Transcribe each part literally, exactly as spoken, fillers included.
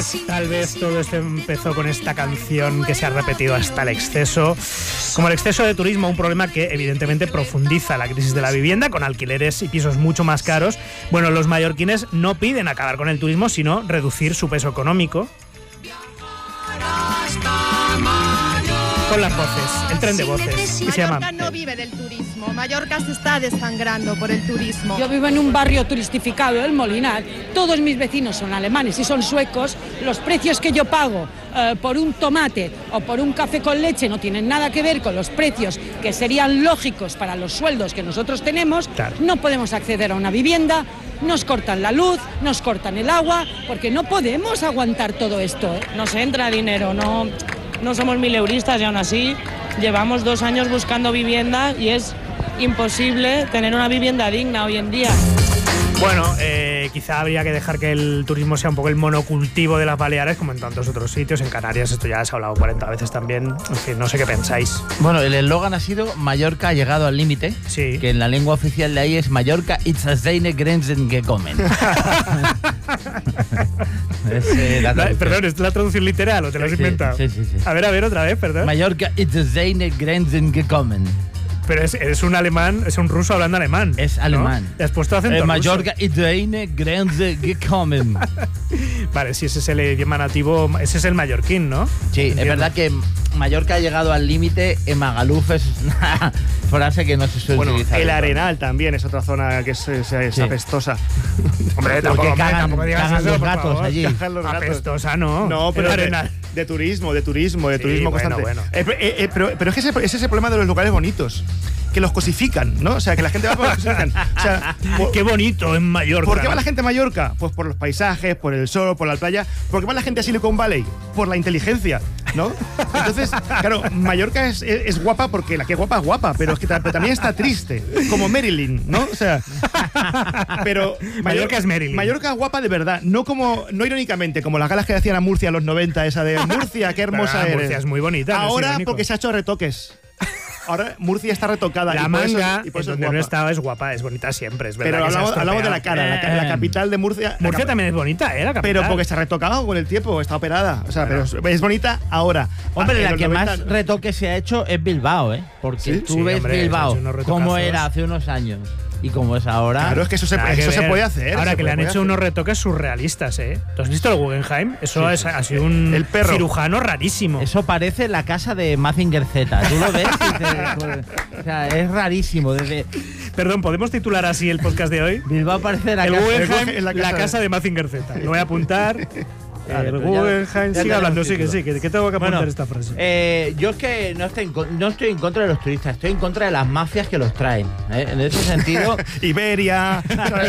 Tal vez todo esto empezó con esta canción que se ha repetido hasta el exceso. Como el exceso de turismo, un problema que evidentemente profundiza la crisis de la vivienda, con alquileres y pisos mucho más caros. Bueno, los mallorquines no piden acabar con el turismo, sino reducir su peso económico. Con las voces, el tren de voces, que se llama... Mallorca no vive del turismo, Mallorca se está desangrando por el turismo. Yo vivo en un barrio turistificado, el Molinar. Todos mis vecinos son alemanes y son suecos. Los precios que yo pago eh, por un tomate o por un café con leche no tienen nada que ver con los precios que serían lógicos para los sueldos que nosotros tenemos. Claro. No podemos acceder a una vivienda, nos cortan la luz, nos cortan el agua, porque no podemos aguantar todo esto, ¿eh? Nos entra dinero, no... No somos mileuristas y aún así llevamos dos años buscando vivienda y es imposible tener una vivienda digna hoy en día. Bueno, eh, quizá habría que dejar que el turismo sea un poco el monocultivo de las Baleares, como en tantos otros sitios. En Canarias esto ya se ha hablado cuarenta veces también. En fin, no sé qué pensáis. Bueno, el eslogan ha sido Mallorca ha llegado al límite, sí. Que en la lengua oficial de ahí es Mallorca it's a seine grenzen gekommen. es, eh, la la, perdón, ¿es la traducción literal o te lo has sí, inventado? Sí, sí, sí. A ver, a ver, otra vez, perdón. Mallorca it's a seine grenzen gekommen. Pero es, es un alemán, es un ruso hablando alemán. Es alemán. ¿No? ¿Le has puesto acento eh, ruso? Mallorca ist eine Grenze gekommen. Vale, si ese es el idioma nativo, ese es el mallorquín, ¿no? Sí, entiendo. Es verdad que Mallorca ha llegado al límite, en Magaluf es una frase que no se suele bueno, utilizar. El Arenal también es otra zona que es, es, es sí. apestosa. Hombre, tampoco, cagan, tampoco digas cagan eso, los por gatos favor. allí. Cagan los gatos. Apestosa, no. No, pero el Arenal. De, de turismo, de turismo, de sí, turismo bueno, constante. Bueno. Eh, eh, eh, pero, pero es que ese, ese es el problema de los lugares bonitos. Que los cosifican, ¿no? O sea, que la gente va por los cosifican. O sea, por, qué bonito en Mallorca. ¿Por qué va la gente a Mallorca? Pues por los paisajes, por el sol, por la playa. ¿Por qué va la gente a Silicon Valley? Por la inteligencia, ¿no? Entonces, claro, Mallorca es, es, es guapa porque la que es guapa es guapa, pero es que pero también está triste, como Marilyn, ¿no? O sea, pero Mallorca, Mallorca es Marilyn. Mallorca es guapa de verdad, no como no irónicamente, como las galas que hacían a Murcia en los noventa, esa de Murcia, qué hermosa eres. Murcia es muy bonita. Ahora no es porque se ha hecho retoques. Ahora Murcia está retocada. La y por manga, eso, y por eso donde no estaba, es guapa, es bonita siempre, es verdad. Pero hablamos, hablamos de la cara, eh, la, la capital de Murcia. Murcia también es bonita, ¿eh? La capital. Pero porque se ha retocado con el tiempo, está operada. O sea, bueno. pero es bonita ahora. Hombre, ah, la que noventa... más retoque se ha hecho es Bilbao, ¿eh? Porque ¿Sí? tú sí, ves hombre, Bilbao como era hace unos años y como es ahora. Claro, es que eso se, eso se puede hacer. Ahora que le han hecho hacer. unos retoques surrealistas, ¿eh? ¿Tú has visto el Guggenheim? Eso sí, es, sí, ha sido un el perro. cirujano rarísimo. Eso parece la casa de Mazinger Z. Tú lo ves y te, o sea, es rarísimo. Desde... Perdón, ¿podemos titular así el podcast de hoy? Bilbao parece la el casa, Guggenheim, el, la, la casa, la casa de, de Mazinger Z. Lo voy a apuntar. El Guggenheim, sigue hablando, sí, que sí, que, que tengo que apuntar bueno, esta frase. Eh, yo es que no estoy, en, no estoy en contra de los turistas, estoy en contra de las mafias que los traen. ¿eh? En ese sentido. Iberia.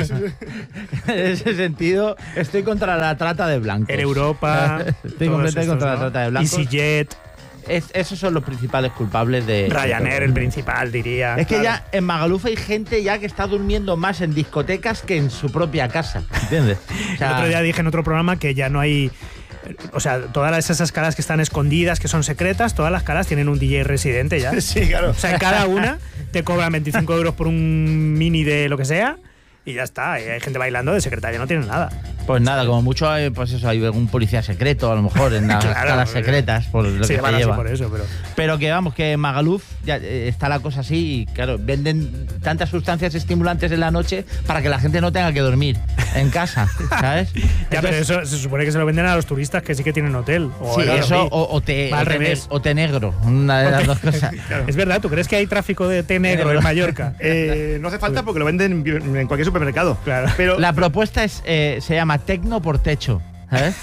En ese sentido, estoy contra la trata de blancos. En Europa. Estoy completamente contra ¿no? la trata de blancos. EasyJet. Es, esos son los principales culpables de... Ryanair, de el principal, diría. Es que claro. ya en Magaluf hay gente ya que está durmiendo más en discotecas que en su propia casa, ¿entiendes? O sea, el otro día dije en otro programa que ya no hay... O sea, todas esas calas que están escondidas, que son secretas, todas las calas tienen un D J residente ya. Sí, claro. O sea, en cada una te cobran veinticinco euros por un mini de lo que sea y ya está. Y hay gente bailando de secretaria, no tienen nada. Pues nada, como mucho hay, pues eso, hay algún policía secreto, a lo mejor, en las claro, calas secretas, por lo sí, que se lleva. Por eso, pero... pero que vamos, que en Magaluf ya eh, está la cosa así y claro, venden tantas sustancias estimulantes en la noche para que la gente no tenga que dormir en casa, ¿sabes? Ya, Entonces, pero eso se supone que se lo venden a los turistas que sí que tienen hotel. O sí, eso, o, o, té, o, té, o té negro, una de las dos cosas. Claro. Es verdad, ¿tú crees que hay tráfico de té negro en Mallorca? Eh, no hace falta porque lo venden en cualquier supermercado. Claro. Pero la propuesta es eh, se llama Tecno por techo, ¿sabes?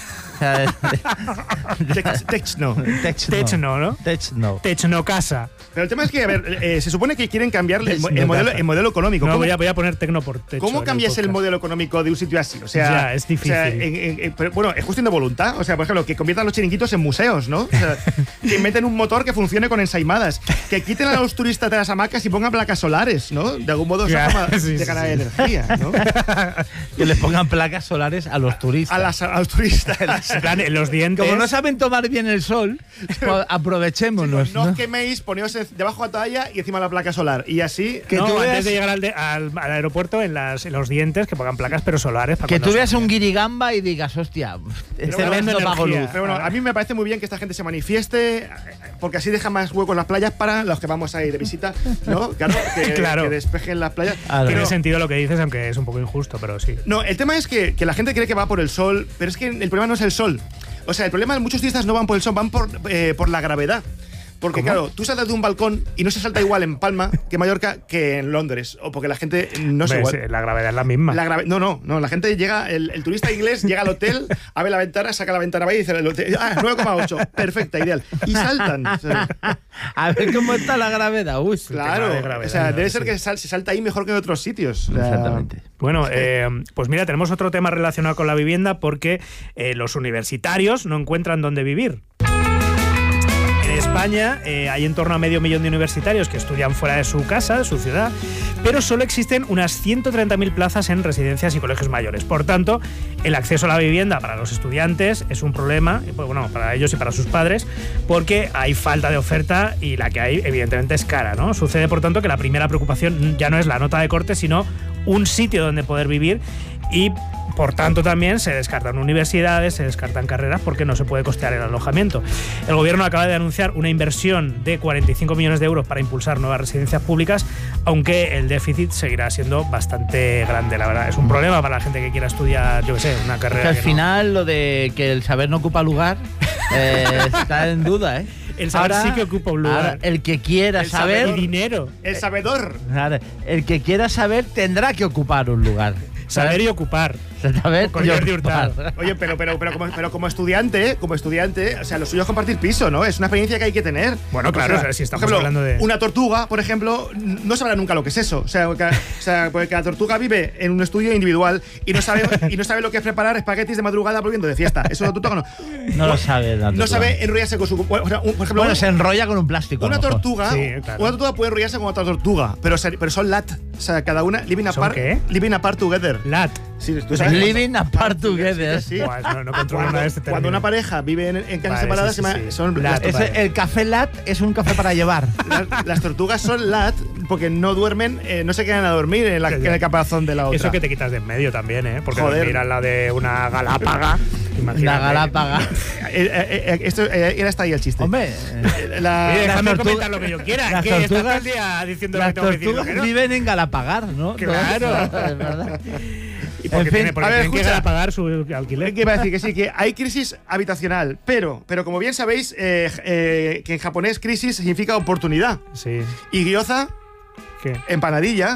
Techno. Techno, ¿no? Techno. Techno casa. Pero el tema es que, a ver, eh, se supone que quieren cambiar el, el, modelo, el modelo económico. No, voy a, voy a poner tecno por techo. ¿Cómo cambias el, el modelo económico de un sitio así? O sea, ya, es difícil. O sea, en, en, en, pero, bueno, es cuestión de voluntad. O sea, por ejemplo, que conviertan los chiringuitos en museos, ¿no? O sea, que inventen un motor que funcione con ensaimadas. Que quiten a los turistas de las hamacas y pongan placas solares, ¿no? De algún modo, ya, esa forma sí, de ganar sí. energía, ¿no? Que les pongan placas solares a los turistas. A, las, a los turistas. En plan, en los dientes. Como no saben tomar bien el sol, pues aprovechémonos. No ¿no? os queméis, poneos debajo de la toalla y encima la placa solar. Y así. Que no, tú antes veas- de llegar al, de- al- al aeropuerto, en, las, en los dientes, que pongan placas pero solares. Para Que cuando tú veas salgan. un guirigamba y digas, hostia, este bueno, vendo energía. Magaluf. Pero bueno, a mí me parece muy bien que esta gente se manifieste, porque así deja más huecos las playas para los que vamos a ir de visita, ¿no? Claro, que, Claro. que despejen las playas. Claro. Tiene Pero- sentido lo que dices, aunque es un poco injusto, pero sí. No, el tema es que, que la gente cree que va por el sol, pero es que el problema no es el sol. O sea, el problema es que muchos turistas no van por el sol, van por, eh, por la gravedad. Porque, ¿Cómo? claro, tú saltas de un balcón y no se salta igual en Palma que en Mallorca que en Londres. O porque la gente no es Ves, igual. eh, La gravedad es la misma. La grave- no, no, no. La gente llega, el, el turista inglés llega al hotel, abre la ventana, saca la ventana y dice: el hotel, ah, nueve coma ocho, perfecta, ideal. Y saltan. O sea, A ver cómo está la gravedad. Uy, claro. tema de gravedad, O sea, ¿no? debe ser Sí. que sal- se salta ahí mejor que en otros sitios. O sea, Exactamente. Bueno, eh, pues mira, tenemos otro tema relacionado con la vivienda porque eh, los universitarios no encuentran dónde vivir. En España eh, hay en torno a medio millón de universitarios que estudian fuera de su casa, de su ciudad, pero solo existen unas ciento treinta mil plazas en residencias y colegios mayores. Por tanto, el acceso a la vivienda para los estudiantes es un problema, y, pues, bueno, para ellos y para sus padres, porque hay falta de oferta y la que hay, evidentemente, es cara, ¿no? Sucede, por tanto, que la primera preocupación ya no es la nota de corte, sino un sitio donde poder vivir y, por tanto, también se descartan universidades, se descartan carreras porque no se puede costear el alojamiento. El gobierno acaba de anunciar una inversión de cuarenta y cinco millones de euros para impulsar nuevas residencias públicas, aunque el déficit seguirá siendo bastante grande, la verdad. Es un problema para la gente que quiera estudiar, yo qué sé, una carrera. Que al que no- final lo de que el saber no ocupa lugar eh, está en duda, ¿eh? El saber sí que ocupa un lugar. ahora, el que quiera El saber, Y dinero. el sabedor. ahora, el que quiera saber tendrá que ocupar un lugar. Saber y ocupar. Saber Con y Jordi ocupar. Hurtado. Oye, pero, pero, pero, como, pero como estudiante, como estudiante, o sea, lo suyo es compartir piso, ¿no? Es una experiencia que hay que tener. Bueno, claro, O sea, o sea, si estamos por ejemplo, hablando de- una tortuga, por ejemplo, no sabrá nunca lo que es eso. O sea, que, o sea, porque la tortuga vive en un estudio individual y no sabe y no sabe lo que es preparar espaguetis de madrugada volviendo de fiesta. Eso la tortuga no. No lo sabe. la No tortuga. sabe enrollarse con su. O sea, un- por ejemplo, Bueno, un- se enrolla con un plástico. a una lo mejor. tortuga, Sí, claro. una tortuga puede enrollarse con otra tortuga, pero, se- pero son lat. O sea, cada una living ¿Son apart, qué? living apart together. Lat. Sí, tú sabes. Living apart together. Sí. Buah, no, no controlo Cuando, nada de este cuando término. una pareja vive en, en casas Vale, separadas, sí, se sí, llama- sí. son Lat. las, Ese- el café lat es un café para llevar. las- las tortugas son lat porque no duermen, eh, no se quedan a dormir en, la- Ya, ya. en el caparazón de la otra. Eso que te quitas de en medio también, ¿eh? Porque Joder. dormir al lado de una galápaga. Imagínate. La galápaga. Eh, eh, eh, esto eh, era hasta ahí el chiste. Hombre, Eh, la- Oye, déjame Las tortugas- comentar lo que yo quiera. las Que estás todo tortugas- el día diciendo lo las que tengo que decir. tortugas lo que no. viven en Galapagar, ¿no? Claro. Es verdad. Y porque, En fin, tiene, porque a ver, tienen que escucha. pagar su alquiler. ¿Qué iba a decir? Que sí, que hay crisis habitacional, pero, pero como bien sabéis, eh, eh, que en japonés crisis significa oportunidad. Sí. Y gyoza, ¿Qué? empanadilla.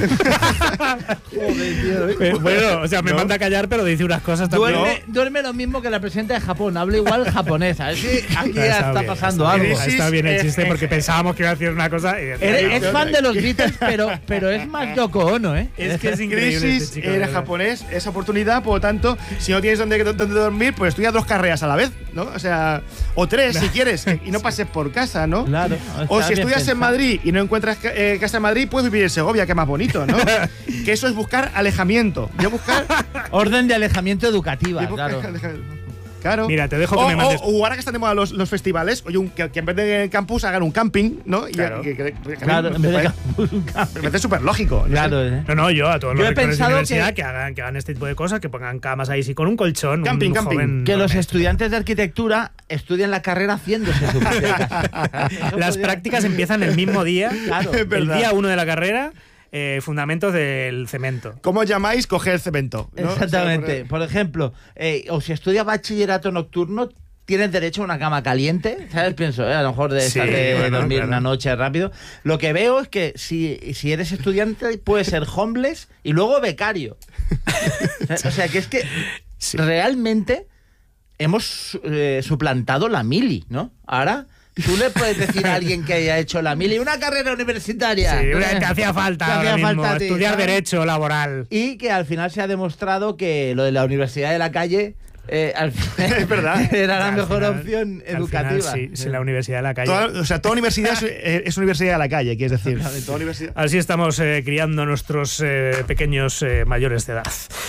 Eh, bueno, o sea, me No. manda a callar, pero dice unas cosas también. Duerme, duerme lo mismo que la presidenta de Japón, habla igual japonés. A ver si aquí Está ya está bien, pasando está algo. bien, Crisis, Está bien el eh, chiste eh, porque eh, pensábamos que iba a decir una cosa y decía, Eres, no. es fan de los Beatles, pero, pero es más Yoko Ono, ¿eh? Es que es increíble. Crisis este chico, en de verdad. japonés es oportunidad, por lo tanto, si no tienes donde, donde dormir, pues estudia dos carreras a la vez, ¿no? O sea, o tres si quieres, y no pases por casa, ¿no? Claro. O está si bien estudias en pensado. Madrid y no encuentras ca- eh, casa en Madrid, puedes vivir en Segovia, que es más bonito, ¿no? Que eso es buscar alejamiento. Yo buscar. Orden de alejamiento educativa, yo buscar claro. alejamiento. Claro. Mira, te dejo que o, me mandes- O, o ahora que están de moda los, los festivales, oye, un- que, que en vez de campus hagan un camping, ¿no? Y Claro. que- que- que- que Claro, me en vez de parece- campus, un campus. me parece súper lógico. no Claro, sé. ¿eh? No, no, yo a todos Yo los he rectores de pensado universidad que- que, hagan, que hagan este tipo de cosas, que pongan camas ahí, sí, con un colchón. Camping, un camping. joven Que los honesto. estudiantes de arquitectura estudien la carrera haciéndose su propia casa. Eso Las podría- prácticas empiezan el mismo día. Claro. Es El verdad. día uno de la carrera, eh, fundamentos del cemento. ¿Cómo llamáis coger cemento? ¿no? Exactamente. O sea, Por ejemplo, eh, o si estudias bachillerato nocturno, tienes derecho a una cama caliente, ¿sabes? Pienso, ¿eh? A lo mejor de, Sí, estar de bueno, dormir claro. una noche rápido. Lo que veo es que si, si eres estudiante, puedes ser homeless y luego becario. O sea, que es que Sí. realmente hemos eh, suplantado la mili, ¿no? Ahora tú le puedes decir a alguien que haya hecho la mili una carrera universitaria. Sí, te hacía falta Te ahora hacía mismo falta a ti, estudiar ¿sabes? derecho laboral. Y que al final se ha demostrado que lo de la universidad de la calle Eh, al final, Es verdad. Era la Al mejor final- opción al educativa. final, sí, sí, la universidad de la calle. Toda- o sea, toda universidad es, es universidad a la calle, quieres decir. Toda universidad. Así estamos eh, criando a nuestros eh, pequeños eh, mayores de edad.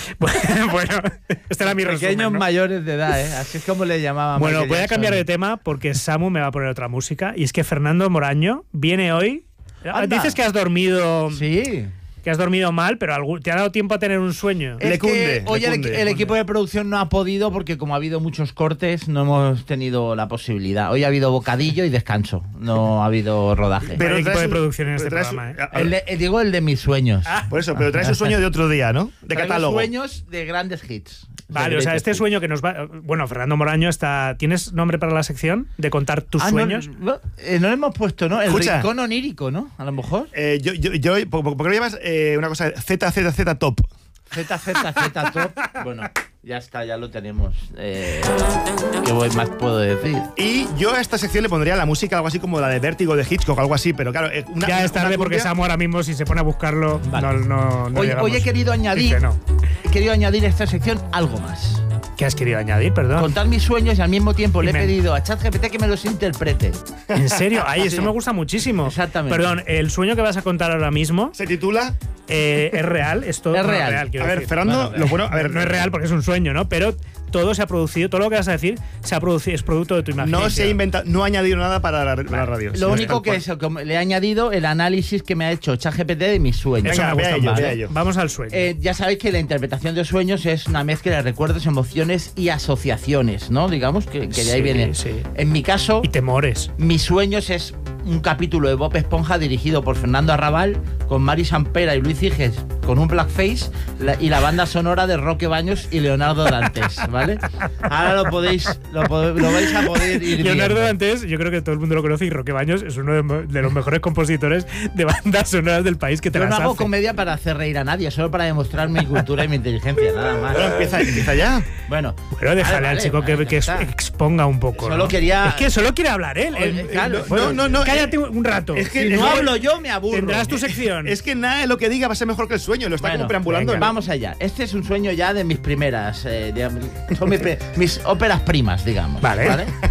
Bueno, este era mi Pequeños resumen, ¿no? mayores de edad, ¿eh? Así es como le llamaban. Bueno, Michael voy a Jackson. cambiar de tema porque Samu me va a poner otra música. Y es que Fernando Moraño viene hoy. Anda. Dices que has dormido Sí. que has dormido mal, pero algún- te ha dado tiempo a tener un sueño. Es Le cunde, que le hoy el, cunde, el le cunde. equipo de producción no ha podido porque como ha habido muchos cortes no hemos tenido la posibilidad. Hoy ha habido bocadillo y descanso, no ha habido rodaje. Pero- equipo traes de un- producción en pero este traes programa, un- ¿eh? a- a- El de- eh, digo el de mis sueños. Por eso, pero traes un sueño de otro día, ¿no? De Traigo catálogo. sueños de grandes hits. Vale, De o sea, greatest este hits. sueño que nos va. Bueno, Fernando Moraño está. ¿Tienes nombre para la sección? De contar tus Ah, no, sueños. No, eh, no le hemos puesto, ¿no? El Escucha. rincón onírico, ¿no? A lo mejor. Eh, yo, yo, yo, ¿por, por qué no llamas eh, una cosa Z Z Z Top? Z, Z, Z, top. Bueno, ya está, ya lo tenemos. Eh, ¿Qué voy- más puedo decir? Y yo a esta sección le pondría la música algo así como la de Vértigo de Hitchcock, algo así, pero claro, eh, una, ya una- es tarde una porque cumbia- Samu ahora mismo, si se pone a buscarlo, Vale. no, no, no Hoy, llegamos. hoy he querido añadir, Dice no. he querido añadir a esta sección algo más. ¿Qué has querido añadir? Perdón. Contar mis sueños y al mismo tiempo le he Dime. pedido a ChatGPT que me los interprete. ¿En serio? Ay, eso Sí. me gusta muchísimo. Exactamente. Perdón, el sueño que vas a contar ahora mismo Se titula. eh, es real. Es todo Es bueno, real. quiero A ver, decir. Fernando, Bueno, lo bueno. A A ver, ver, no es real porque es un sueño, ¿no? Pero todo se ha producido, todo lo que vas a decir se ha producido, es producto de tu imaginación. No se ha inventado, no ha añadido nada para la, la radio. Lo sino único tal que cual. es, como le he añadido el análisis que me ha hecho ChatGPT de mis sueños. Eso Venga, me vea gusta ello, más. vea ello. Vamos al sueño. Eh, ya sabéis que la interpretación de sueños es una mezcla de recuerdos, emociones y asociaciones, ¿no? Digamos que, que de ahí Sí, viene. sí. En mi caso, y temores. mis sueños es un capítulo de Bob Esponja dirigido por Fernando Arrabal, con Mari Sampera y Luis Higes, con un blackface la- y la banda sonora de Roque Baños y Leonardo Dantes, ¿vale? Ahora lo podéis, lo, pod- lo vais a poder ir Leonardo viendo. Dantes, yo creo que todo el mundo lo conoce, y Roque Baños es uno de, mo- de los mejores compositores de bandas sonoras del país que te Yo no las hago hace. comedia para hacer reír a nadie, solo para demostrar mi cultura y mi inteligencia, nada más. Bueno, empieza, empieza ya. Bueno, Pero déjale vale, al vale, chico vale, que, ya que está. exponga un poco. Solo ¿no? quería- Es que solo quiere hablar él. Oye, él- claro, él- no, no, no, Cállate eh, un rato. es que si es no que- hablo yo, me aburro. Tendrás tu sección. Es que nada de lo que diga va a ser mejor que el sueño, lo está Bueno, como preambulando. venga, ¿no? Vamos allá. Este es un sueño ya de mis primeras. eh, de- son mis, pri- mis óperas primas, digamos. Vale.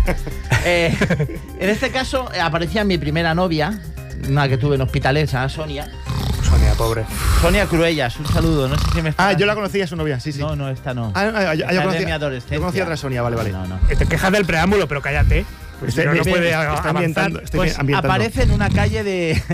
Eh, en este caso eh, aparecía mi primera novia, una que tuve en Hospitalet, se llama Sonia. Sonia, pobre. Sonia Cruellas, un saludo. No sé si me está. Ah, yo la conocía, su novia, sí, sí. No, no, esta no. Ah, ah, yo, Esta yo es conocía, de mi adolescencia. yo conocía a otra Sonia, vale, vale. No, no. Que te quejas del preámbulo, pero cállate. Pues Este- si no, no me- puede está avanzar. ambientando, estoy Pues ambientando. aparece en una calle de.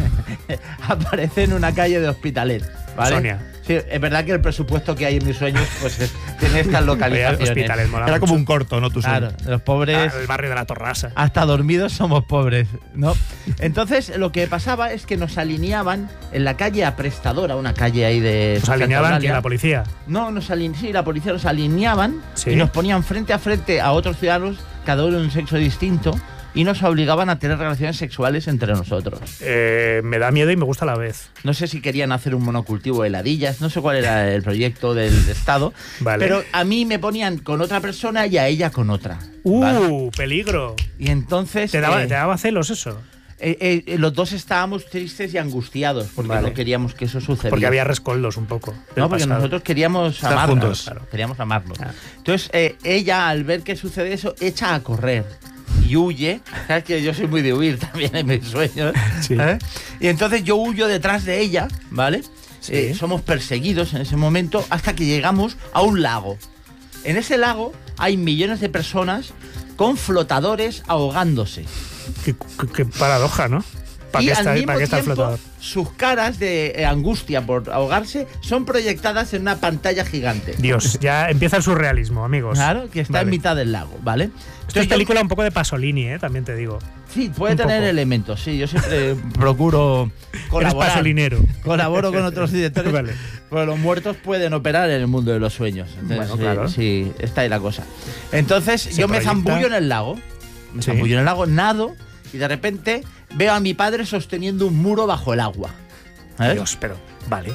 aparece en una calle de Hospitalet. ¿Vale? Sonia. Sí, es verdad que el presupuesto que hay en mis sueños pues es- tiene estas localizaciones. Hospitales, mola Era como mucho. un corto, ¿no? Tu sueño. Claro, los pobres. Ah, el barrio de la Torrasa. Hasta dormidos somos pobres, ¿no? Entonces, lo que pasaba es que nos alineaban en la calle Aprestadora, una calle ahí de. Nos Santa alineaban Eulalia. que la policía. No, nos alin- sí, la policía nos alineaban Sí. y nos ponían frente a frente a otros ciudadanos, cada uno de un sexo distinto, y nos obligaban a tener relaciones sexuales entre nosotros. Eh, me da miedo y me gusta a la vez. No sé si querían hacer un monocultivo de ladillas, no sé cuál era el proyecto del Estado, Vale. pero a mí me ponían con otra persona y a ella con otra. ¡Uh! ¿vale? Peligro. Y entonces. ¿Te daba, eh, ¿Te daba celos eso? Eh, eh, los dos estábamos tristes y angustiados porque Vale. no queríamos que eso sucediera. Porque había rescoldos un poco. del No, porque pasado. nosotros queríamos Estar amarnos. juntos. Claro, queríamos amarnos. Ah. Entonces, eh, ella, al ver que sucede eso, echa a correr y huye. Sabes que yo soy muy de huir también en mis sueños. Sí. ¿eh? Y entonces yo huyo detrás de ella, ¿vale? Sí. Eh, somos perseguidos en ese momento hasta que llegamos a un lago. En ese lago hay millones de personas con flotadores ahogándose. Qué, qué- qué paradoja, ¿no? ¿Para y qué al está, mismo para qué está el tiempo, flotador? sus caras de eh, angustia por ahogarse son proyectadas en una pantalla gigante. Dios, ya empieza el surrealismo, amigos. Claro, que está Vale. en mitad del lago, ¿vale? Esto es Entonces yo- película un poco de Pasolini, ¿eh? También te digo. Sí, puede un tener poco. elementos, sí. Yo siempre procuro Eres colaborar. pasolinero. Colaboro con otros directores. Vale. Pero los muertos pueden operar en el mundo de los sueños. Entonces, Bueno, sí, claro. sí, está ahí la cosa. Entonces, Se yo me proyecta. zambullo en el lago. Me Sí. zambullo en el lago, nado, y de repente veo a mi padre sosteniendo un muro bajo el agua. ¿sabes? Dios, pero. Vale.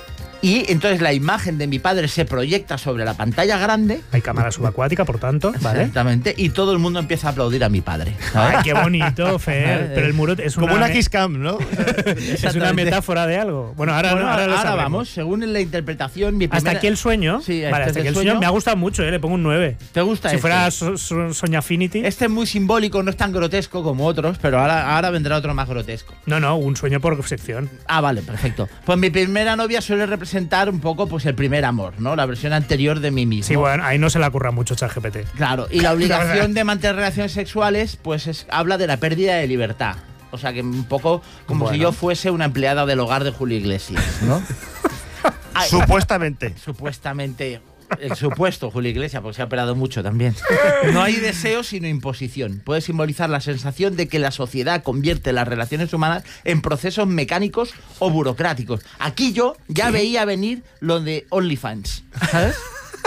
Y entonces la imagen de mi padre se proyecta sobre la pantalla grande. Hay cámara subacuática, por tanto, ¿vale? Exactamente. Y todo el mundo empieza a aplaudir a mi padre. ¿sabes? Ay, qué bonito, Fer. Pero el muro es una, Como una Kiss Cam, ¿no? es una metáfora de algo. Bueno, ahora, Bueno, ahora, lo ahora sabremos. vamos, según la interpretación. Mi Hasta primera- aquí el sueño. Sí, vale, este hasta es aquí el el sueño. sueño. Me ha gustado mucho, ¿eh? Le pongo un nueve. ¿Te gusta Si este? fuera so, so, Soñafinity. Este es muy simbólico, no es tan grotesco como otros, pero ahora, ahora vendrá otro más grotesco. No, no, un sueño por sección. Ah, vale, perfecto. Pues mi primera novia suele representar un poco pues el primer amor, ¿no? La versión anterior de mí mismo. Sí, bueno, ahí no se le ocurra mucho ChatGPT. Claro, y la obligación de mantener relaciones sexuales, pues es, habla de la pérdida de libertad. O sea, que un poco como Bueno. si yo fuese una empleada del hogar de Julio Iglesias, ¿no? Ay, Supuestamente. supuestamente, el supuesto Julio Iglesias, porque se ha operado mucho también. No hay deseo sino imposición. Puede simbolizar la sensación de que la sociedad convierte las relaciones humanas en procesos mecánicos o burocráticos. Aquí yo ya veía venir lo de OnlyFans, ¿sabes?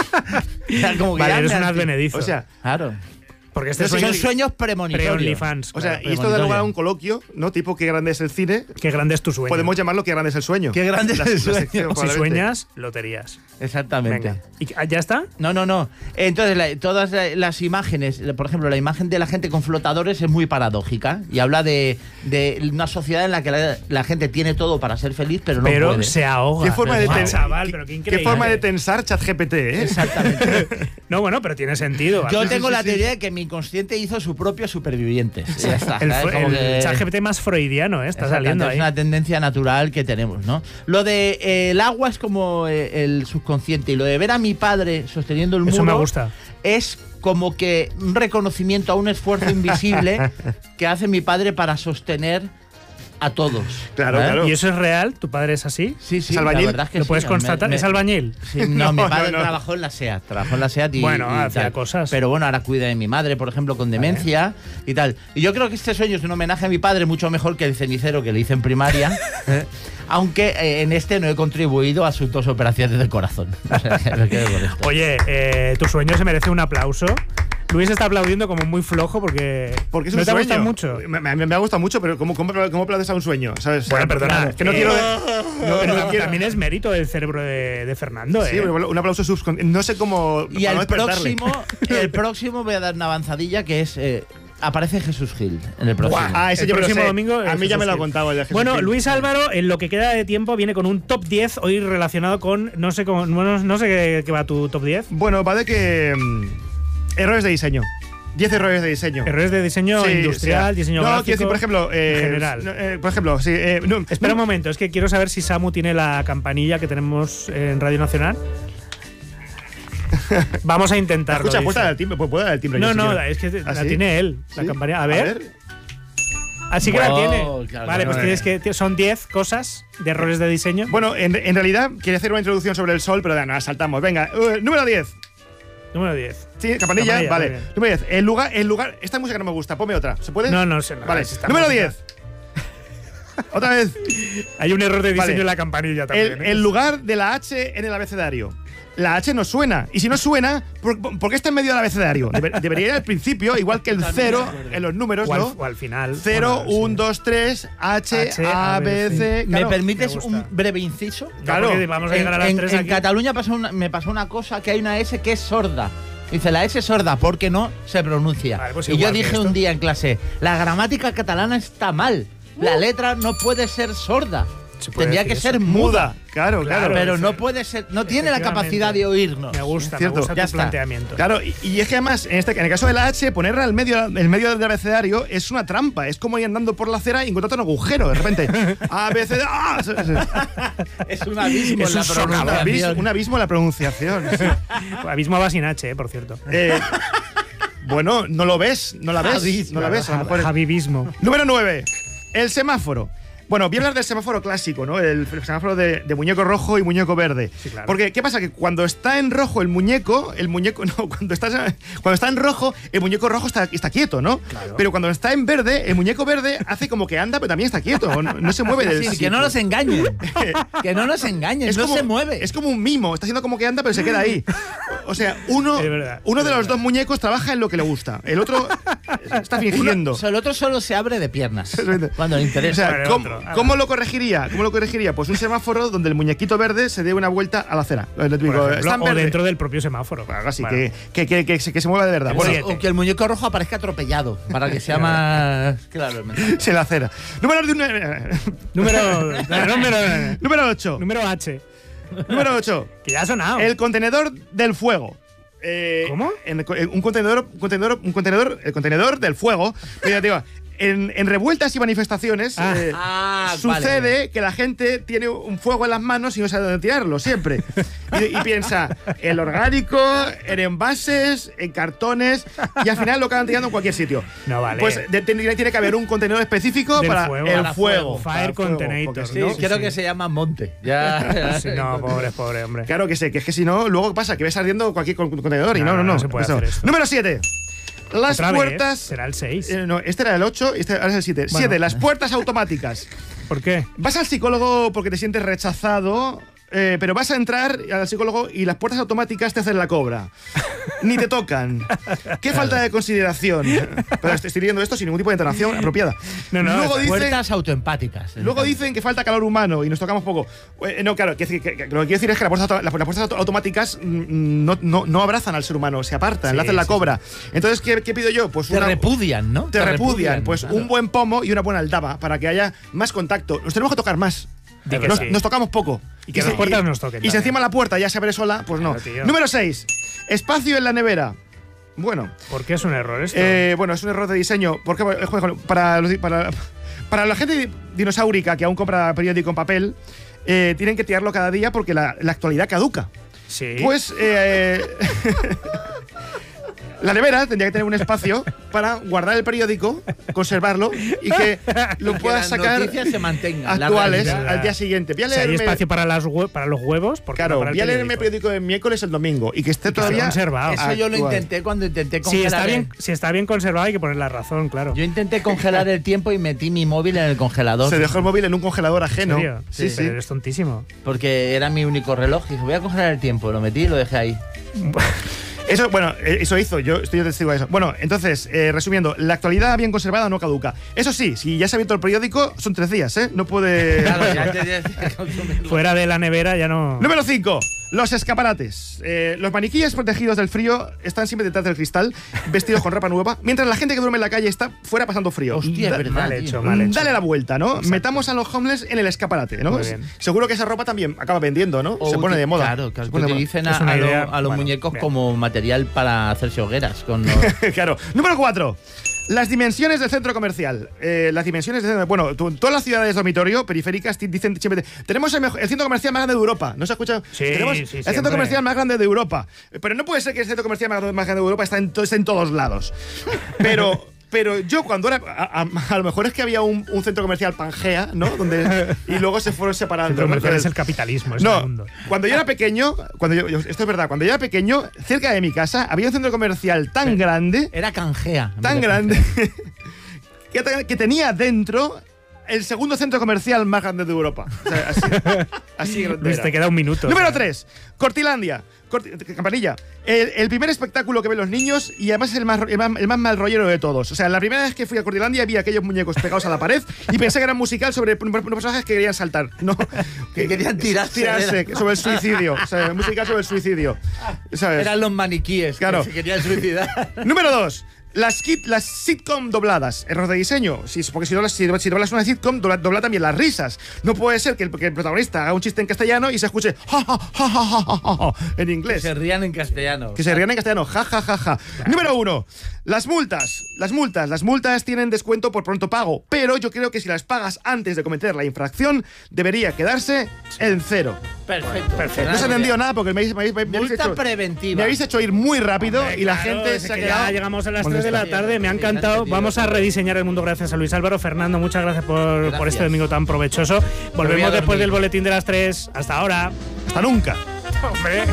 O sea, como que Vale, ya eres me un anti- advenedizo. O sea, Claro. porque este Son sueño sueños premonitorios. pre-OnlyFans. o sea, claro. y esto da lugar a premonitorio. un coloquio, ¿no? Tipo, qué grande es el cine. Qué grande es tu sueño. Podemos llamarlo qué grande es el sueño. Qué grande es La- el la sueño. sección, si probablemente. sueñas, loterías. Exactamente. Venga. ¿Y ah, ya está? No, no, no. Entonces, la- todas la- las imágenes, por ejemplo, la imagen de la gente con flotadores es muy paradójica y habla de, de una sociedad en la que la, la gente tiene todo para ser feliz, pero no pero puede. se ahoga. ¿Qué forma, de Guau, ten- chaval, qué- pero qué qué increíble. forma de tensar ChatGPT, ¿eh? Exactamente. No, bueno, pero tiene sentido. Yo ¿vale? tengo sí, la sí. teoría de que mi inconsciente hizo su propio Supervivientes. Ya está. El, ¿sabes? fr- Como el que- ChatGPT más freudiano, ¿eh? Está Exactamente, saliendo es ahí. una tendencia natural que tenemos, ¿no? Lo de eh, el agua es como eh, el subconsciente y lo de ver a mi padre sosteniendo el muro Eso me gusta. es como que un reconocimiento a un esfuerzo invisible que hace mi padre para sostener a todos. Claro, ¿eh? claro. ¿Y eso es real? ¿Tu padre es así? Sí, sí, ¿Es albañil? la verdad es que ¿Lo sí, puedes me- constatar? me- ¿Es albañil? Sí, no, No, mi padre no, no. trabajó en la SEAT, trabajó en la SEAT y, Bueno, y hacía tal. cosas. Pero bueno, ahora cuida de mi madre, por ejemplo, con demencia y tal. Y yo creo que este sueño es un homenaje a mi padre mucho mejor que el cenicero que le hice en primaria. ¿eh? Aunque eh, en este no he contribuido a sus dos operaciones del corazón. O sea, que me quedo con esto. Oye, eh, tu sueño se merece un aplauso. Luis está aplaudiendo como muy flojo porque, Porque es no un te sueño. gusta mucho. Me, me- me ha gustado mucho, pero ¿cómo, cómo, cómo aplaudes a un sueño? ¿Sabes? Bueno, perdona, Es que no eh, quiero. No, no, pero no quiero- también es mérito del cerebro de, de Fernando, Sí, ¿eh? pero un aplauso subconsciente. No sé cómo. Y para no el despertarle. próximo, el próximo voy a dar una avanzadilla que es eh, aparece Jesús Gil en el próximo. Buah. Ah, ese El yo me lo próximo sé. domingo A es mí ya me lo ha Jesús Gil. contado el de Jesús Bueno, Gil. Luis Álvaro, en lo que queda de tiempo, viene con un top diez hoy relacionado con. No sé cómo, no, no sé qué, qué va tu top diez. Bueno, va de que. mm, errores de diseño. diez errores de diseño. Errores de diseño Sí, industrial, o sea, diseño no, gráfico. quiero decir, por ejemplo. eh, en general. no, eh, por ejemplo, sí. eh, no, Espera un no- momento, es que quiero saber si Samu tiene la campanilla que tenemos en Radio Nacional. Vamos a intentarlo. Escucha, dice. puesta del timbre. Pues puede dar el timbre. No, yo, si no, quiero. es que ¿Ah, la sí? tiene él, la ¿Sí? campanilla. A ver. Así que la Oh, tiene. claro, vale, claro. pues tienes que. Son diez cosas de errores de diseño. Bueno, en, en realidad quería hacer una introducción sobre el sol, pero ya, no, saltamos. Venga, uh, número diez. Número diez. Sí, campanilla, Campanilla, vale. muy bien. Número diez. El lugar, el lugar. Esta música no me gusta, ponme otra. ¿Se puede? No, no sé. no, Vale. esta Número música- diez. Otra vez. Hay un error de diseño Vale. en la campanilla también. El, ¿eh? el lugar de la H en el abecedario. La H no suena. Y si no suena, ¿por, por qué está en medio del abecedario? Debe- debería ir al principio, igual que el cero en los números, o, al, ¿no? o al final. cero, Bueno, uno, sí. dos, tres, H, H, A, A, B, B, C. C. ¿Me Claro. permites me gusta. un breve inciso? No, Claro. porque vamos a En, llegar a las en- tres en aquí. Cataluña pasó una- me pasó una cosa que hay una S que es sorda. Dice, la S es sorda porque no se pronuncia. Vale, pues y yo igual que dije esto. un día en clase, la gramática catalana está mal. La letra no puede ser sorda. Se puede Tendría que decir ser eso. muda. Muda. Claro, claro. Claro, Pero sí. no puede ser, no tiene la Efectivamente. capacidad de oírnos. Me gusta, Cierto. me gusta Ya tu está. planteamiento. Claro, y, y es que además, en, este, en el caso de la H, ponerla al medio, el medio del abecedario es una trampa. Es como ir andando por la acera y encontrarte un agujero de repente. A, B, C, D, ¡ah! Se- se- Es un abismo Es en la un socavón. un, abismo, pronunciación. un abismo en la pronunciación. sí. Abismo va sin H, eh, por cierto. Eh, bueno, no lo ves, no la ves. Abismo. No la ves, a lo mejor. Javibismo. Número nueve. El semáforo. Bueno, voy a hablar del semáforo clásico, ¿no? El, el semáforo de, de muñeco rojo y muñeco verde. Sí, claro. Porque, ¿qué pasa? Que cuando está en rojo el muñeco, el muñeco, no, cuando está, cuando está en rojo, el muñeco rojo está, está quieto, ¿no? Claro. Pero cuando está en verde, el muñeco verde hace como que anda, pero también está quieto. No, no se mueve del Sí, sitio. que no nos engañen. que no nos engañen, no como, se mueve. Es como un mimo, está haciendo como que anda, pero se queda ahí. O sea, uno, Es verdad, uno es de los verdad. dos muñecos trabaja en lo que le gusta. El otro está fingiendo. Uno, el otro solo se abre de piernas cuando le O interesa. sea, ¿cómo, ¿cómo lo corregiría? ¿Cómo lo corregiría? Pues un semáforo donde el muñequito verde se dé una vuelta a la acera. Por ejemplo, o verde. dentro del propio semáforo. Algo así, Bueno. que, que, que, que, se, que se mueva de verdad. Bueno, Bueno, o que el muñeco rojo aparezca atropellado, para que sea más claro el mensaje. se la acera. Número Número, número, Número ocho. número H. Número ocho. Que ya ha sonado. El contenedor del fuego. Eh, ¿Cómo? En, en un contenedor, un contenedor, un contenedor, el contenedor del fuego. Mira, digo, en, en revueltas y manifestaciones Ah. eh, Ah, sucede vale. que la gente tiene un fuego en las manos y no sabe dónde tirarlo, siempre. Y, y piensa en orgánico, en envases, en cartones, y al final lo acaban tirando en cualquier sitio. No vale. Pues de- tiene, tiene que haber un contenedor específico Del para fuego. el Para fuego. fuego. para Fire el fuego, container, porque Sí, ¿no? sí, creo sí. que se llama monte. Ya. Sí, no, pobre, pobre, hombre. Claro que sé, que es que si no, luego pasa que ves ardiendo cualquier con- contenedor y No, no, no, no, no. no se puede Eso. hacer esto. Número siete. Las Otra vez, puertas. será el seis. Eh, no, este era el ocho y este ahora es el siete. Bueno. siete. Las puertas automáticas. ¿Por qué? Vas al psicólogo porque te sientes rechazado, eh, pero vas a entrar al psicólogo y las puertas automáticas te hacen la cobra. Ni te tocan. Qué falta de consideración. Pero estoy leyendo esto sin ningún tipo de entonación apropiada. No, no, luego, está- dicen, Puertas autoempáticas. luego dicen que falta calor humano y nos tocamos poco. Eh, no, claro, que, que- que- lo que quiero decir es que las puertas, auto- las, las puertas auto- automáticas mm, no, no, no abrazan al ser humano, se apartan, Sí, le hacen la sí, cobra. Entonces, ¿qué, qué pido yo? Pues Te una, repudian, ¿no? te repudian. Pues claro. un buen pomo y una buena aldaba para que haya más contacto. Nos tenemos que tocar más. Di que Nos, sí. nos tocamos poco. Y que si- las puertas nos toquen Y si también. encima la puerta ya se abre sola, pues no. Claro, tío. Número seis. Espacio en la nevera. Bueno, ¿Por qué es un error esto? eh, bueno, es un error de diseño. Porque eh, joder, para, los di- para, para la gente dinosaurica que aún compra periódico en papel, eh, tienen que tirarlo cada día porque la, la actualidad caduca. sí. Pues eh, la nevera tendría que tener un espacio para guardar el periódico, conservarlo y que lo Y que puedas las sacar noticias se mantengan, la actuales realidad. al día siguiente. Voy a si hay leerme, espacio para, las hue- para los huevos, porque claro, no para el voy a leerme el periódico? periódico de miércoles el domingo y que esté Que esté todavía conservado. Eso yo lo actual. intenté cuando intenté Si congelar. está, el- bien, si está bien conservado hay que poner la razón, claro. Yo intenté congelar el tiempo y metí mi móvil en el congelador. Se dejó el móvil en un congelador ¿En ajeno. serio? Sí, sí. Pero eres tontísimo. Porque era mi único reloj. Y dije, voy a congelar el tiempo. Lo metí y lo dejé ahí. Eso, bueno, eh, eso hizo, yo estoy testigo de eso. Bueno, entonces, eh, resumiendo, la actualidad bien conservada no caduca. Eso sí, si ya se ha abierto el periódico, son tres días, ¿eh? No puede. Claro, ya te tienes que consumirlo. Fuera de la nevera ya no. Número cinco. Los escaparates. Eh, los maniquíes protegidos del frío están siempre detrás del cristal, vestidos con ropa nueva, mientras la gente que duerme en la calle está fuera pasando frío. Hostia, es Da- verdad, mal tío. hecho, mal hecho. Dale la vuelta, ¿no? Exacto. Metamos a los homeless en el escaparate, ¿no? Muy bien. Seguro que esa ropa también acaba vendiendo, ¿no? O Se pone uti- de moda. Claro, claro, Se que pone de moda. utilicen a, Es una a lo- idea, a los bueno, muñecos bien. como material para hacerse hogueras. Con los- Claro. Número cuatro. Las dimensiones del centro comercial. Eh, las dimensiones del centro. Bueno, tu- todas las ciudades dormitorio periféricas ti- dicen siempre: tenemos el, mejor- el centro comercial más grande de Europa. ¿No se escucha? Sí, tenemos sí, el siempre. centro comercial más grande de Europa. Pero no puede ser que el centro comercial más, más grande de Europa esté en, to- esté en todos lados. Pero. Pero yo cuando era. A, a- a lo mejor es que había un, un centro comercial Pangea, ¿no? Donde, y luego se fueron El separando. centro ¿no? comercial es Entonces, el capitalismo, es el no, mundo. cuando yo era pequeño, cuando yo, yo- esto es verdad, cuando yo era pequeño, cerca de mi casa había un centro comercial tan grande, Era canjea. tan grande, que, te- que tenía dentro el segundo centro comercial más grande de Europa. O sea, así, así grande Luis, era. te queda un minuto. Número o sea. tres, Cortilandia. Corti- Campanilla. El, el primer espectáculo que ven los niños y además es el más, el, más, el más mal rollero de todos. O sea, la primera vez que fui a Cortilandia vi aquellos muñecos pegados a la pared y pensé que era un musical sobre un- unos personajes que querían saltar. No, Que querían tirarse. tirarse sobre el suicidio. O sea, música sobre el suicidio. ¿Sabes? Eran los maniquíes Claro. que se querían suicidar. Número dos. Las, kit, las sitcom dobladas. Error de diseño. Si, porque si doblas, si, si doblas una sitcom, dobla, dobla también las risas. No puede ser que el, que el protagonista haga un chiste en castellano y se escuche ja, ja, ja, ja, ja, ja, ja, en Que inglés. se rían en castellano. Que se rían en castellano. Ja, ja, ja, ja. Número uno. Las multas. Las multas. Las multas tienen descuento por pronto pago. Pero yo creo que si las pagas antes de cometer la infracción, debería quedarse en cero. Perfecto. Perfecto. No se ha entendido nada porque me habéis, me habéis- me habéis Multa hecho, preventiva. me habéis hecho ir muy rápido Hombre, y la claro, gente es se ha que quedado. ya llegamos a las molesta. tres de la tarde, me ha Sí, encantado. entendido. Vamos a rediseñar el mundo gracias a Luis Álvaro. Fernando, muchas gracias por, por Gracias. este domingo tan provechoso. voy a Volvemos después dormir. del boletín de las tres. Hasta ahora. Hasta nunca. Hombre.